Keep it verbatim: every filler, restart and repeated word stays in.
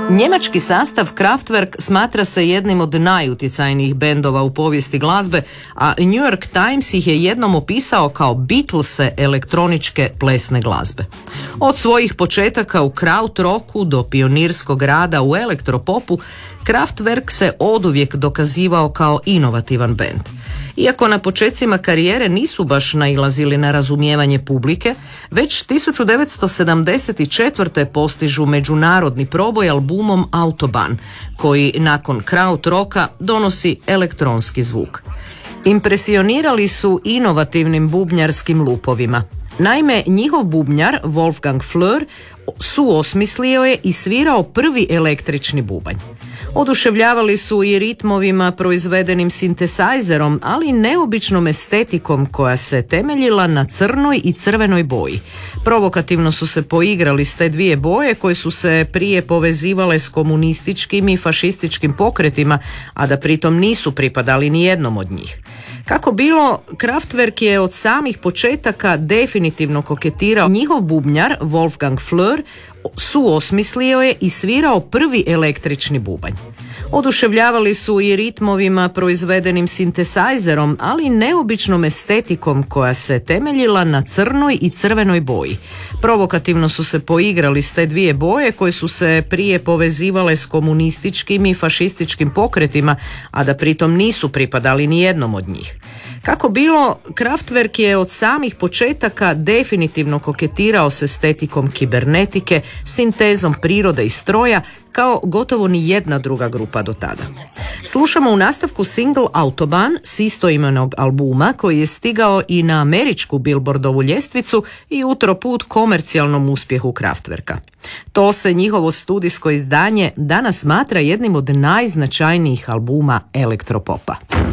Njemački sastav Kraftwerk smatra se jednim od najutjecajnijih bendova u povijesti glazbe, a New York Times ih je jednom opisao kao Beatlese elektroničke plesne glazbe. Od svojih početaka u krautrocku do pionirskog rada u elektropopu, Kraftwerk se oduvijek dokazivao kao inovativan bend. Iako na počecima karijere nisu baš nailazili na razumijevanje publike, već tisuću devetsto sedamdeset četvrte postižu međunarodni proboj albumom Autobahn, koji nakon krautrocka donosi elektronski zvuk. Impresionirali su inovativnim bubnjarskim lupovima. Naime, njihov bubnjar, Wolfgang Flür, suosmislio je i svirao prvi električni bubanj. Oduševljavali su i ritmovima proizvedenim sintesajzerom, ali i neobičnom estetikom koja se temeljila na crnoj i crvenoj boji. Provokativno su se poigrali s te dvije boje koje su se prije povezivale s komunističkim i fašističkim pokretima, a da pritom nisu pripadali ni jednom od njih. Kako bilo, Kraftwerk je od samih početaka definitivno koketirao. Njihov bubnjar, Wolfgang Flür, suosmislio je i svirao prvi električni bubanj. Oduševljavali su i ritmovima proizvedenim sintesajzerom, ali i neobičnom estetikom koja se temeljila na crnoj i crvenoj boji. Provokativno su se poigrali s te dvije boje koje su se prije povezivale s komunističkim i fašističkim pokretima, a da pritom nisu pripadali ni jednom od njih. Kako bilo, Kraftwerk je od samih početaka definitivno koketirao s estetikom kibernetike, sintezom prirode i stroja, kao gotovo ni jedna druga grupa do tada. Slušamo u nastavku single Autobahn s istoimenog albuma koji je stigao i na američku Billboardovu ljestvicu i utro put komercijalnom uspjehu Kraftwerka. To se njihovo studijsko izdanje danas smatra jednim od najznačajnijih albuma elektropopa.